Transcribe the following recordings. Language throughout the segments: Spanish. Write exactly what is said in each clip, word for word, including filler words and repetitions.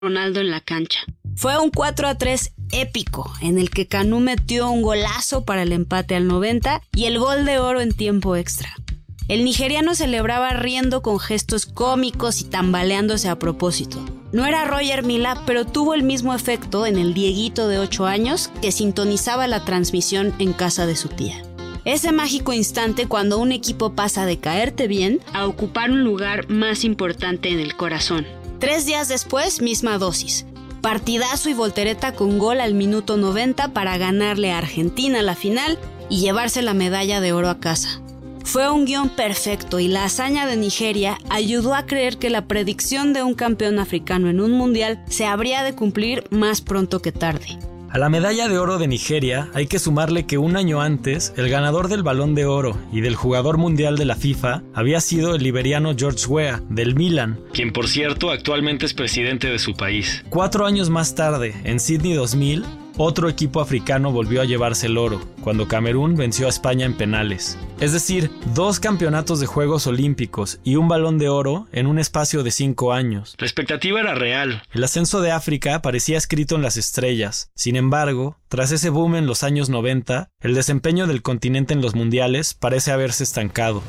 Ronaldo en la cancha. Fue un cuatro a tres épico, en el que Kanú metió un golazo para el empate al noventa y el gol de oro en tiempo extra. El nigeriano celebraba riendo con gestos cómicos y tambaleándose a propósito. No era Roger Mila, pero tuvo el mismo efecto en el Dieguito de ocho años que sintonizaba la transmisión en casa de su tía. Ese mágico instante cuando un equipo pasa de caerte bien a ocupar un lugar más importante en el corazón. Tres días después, misma dosis. Partidazo y voltereta con gol al minuto noventa para ganarle a Argentina la final y llevarse la medalla de oro a casa. Fue un guión perfecto y la hazaña de Nigeria ayudó a creer que la predicción de un campeón africano en un mundial se habría de cumplir más pronto que tarde. A la medalla de oro de Nigeria hay que sumarle que un año antes, el ganador del Balón de Oro y del jugador mundial de la FIFA había sido el liberiano George Weah, del Milan, quien por cierto actualmente es presidente de su país. Cuatro años más tarde, en Sydney dos mil, otro equipo africano volvió a llevarse el oro, cuando Camerún venció a España en penales. Es decir, dos campeonatos de Juegos Olímpicos y un Balón de Oro en un espacio de cinco años. La expectativa era real. El ascenso de África parecía escrito en las estrellas. Sin embargo, tras ese boom en los años noventa, el desempeño del continente en los mundiales parece haberse estancado.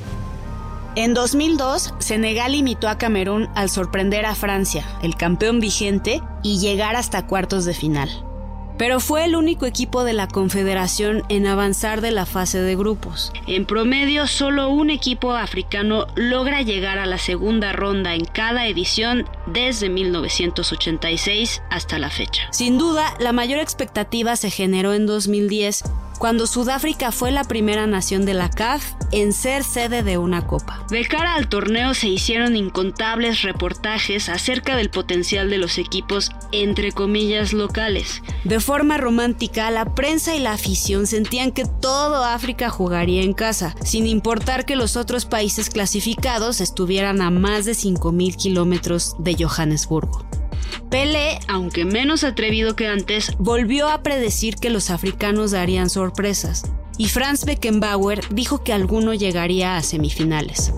En dos mil dos, Senegal imitó a Camerún al sorprender a Francia, el campeón vigente, y llegar hasta cuartos de final. Pero fue el único equipo de la Confederación en avanzar de la fase de grupos. En promedio, solo un equipo africano logra llegar a la segunda ronda en cada edición desde mil novecientos ochenta y seis hasta la fecha. Sin duda, la mayor expectativa se generó en dos mil diez, cuando Sudáfrica fue la primera nación de la C A F en ser sede de una copa. De cara al torneo se hicieron incontables reportajes acerca del potencial de los equipos entre comillas locales. De forma romántica, la prensa y la afición sentían que todo África jugaría en casa, sin importar que los otros países clasificados estuvieran a más de cinco mil kilómetros de Johannesburgo. Pelé, aunque menos atrevido que antes, volvió a predecir que los africanos darían sorpresas, y Franz Beckenbauer dijo que alguno llegaría a semifinales.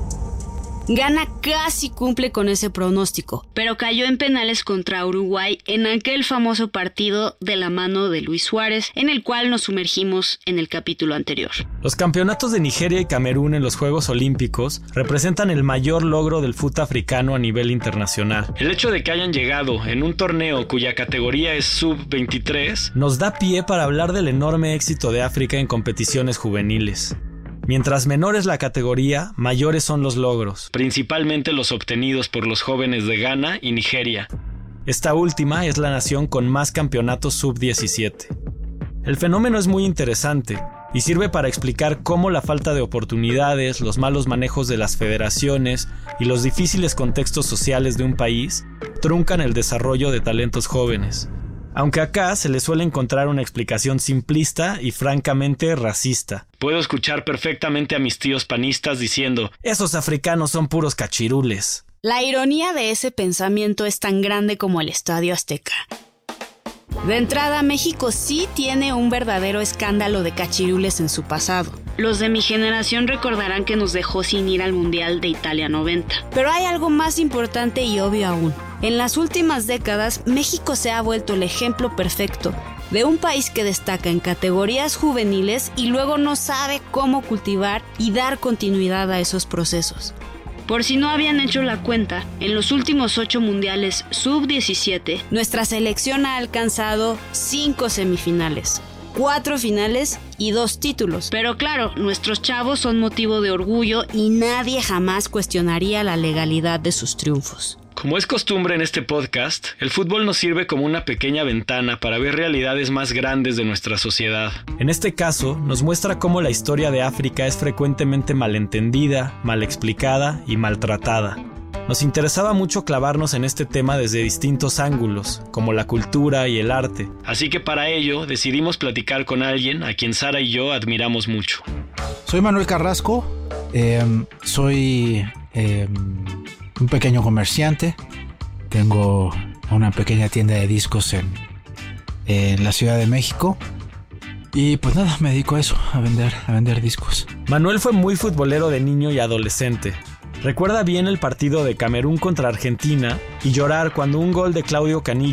Ghana casi cumple con ese pronóstico, pero cayó en penales contra Uruguay en aquel famoso partido de la mano de Luis Suárez, en el cual nos sumergimos en el capítulo anterior. Los campeonatos de Nigeria y Camerún en los Juegos Olímpicos representan el mayor logro del fútbol africano a nivel internacional. El hecho de que hayan llegado en un torneo cuya categoría es sub veintitrés nos da pie para hablar del enorme éxito de África en competiciones juveniles. Mientras menor es la categoría, mayores son los logros. Principalmente los obtenidos por los jóvenes de Ghana y Nigeria. Esta última es la nación con más campeonatos sub diecisiete. El fenómeno es muy interesante y sirve para explicar cómo la falta de oportunidades, los malos manejos de las federaciones y los difíciles contextos sociales de un país truncan el desarrollo de talentos jóvenes. Aunque acá se le suele encontrar una explicación simplista y francamente racista. Puedo escuchar perfectamente a mis tíos panistas diciendo: esos africanos son puros cachirules. La ironía de ese pensamiento es tan grande como el Estadio Azteca. De entrada, México sí tiene un verdadero escándalo de cachirules en su pasado. Los de mi generación recordarán que nos dejó sin ir al Mundial de Italia noventa. Pero hay algo más importante y obvio aún. En las últimas décadas, México se ha vuelto el ejemplo perfecto de un país que destaca en categorías juveniles y luego no sabe cómo cultivar y dar continuidad a esos procesos. Por si no habían hecho la cuenta, en los últimos ocho mundiales sub diecisiete, nuestra selección ha alcanzado cinco semifinales, cuatro finales y dos títulos. Pero claro, nuestros chavos son motivo de orgullo y nadie jamás cuestionaría la legalidad de sus triunfos. Como es costumbre en este podcast, el fútbol nos sirve como una pequeña ventana para ver realidades más grandes de nuestra sociedad. En este caso, nos muestra cómo la historia de África es frecuentemente malentendida, mal explicada y maltratada. Nos interesaba mucho clavarnos en este tema desde distintos ángulos, como la cultura y el arte. Así que para ello decidimos platicar con alguien a quien Sara y yo admiramos mucho. Soy Manuel Carrasco, eh, soy eh, un pequeño comerciante, tengo una pequeña tienda de discos en, en la Ciudad de México. Y pues nada, me dedico a eso, a vender, a vender discos. Manuel fue muy futbolero de niño y adolescente. Recuerda bien el partido de Camerún contra Argentina y llorar cuando un gol de Claudio Canilla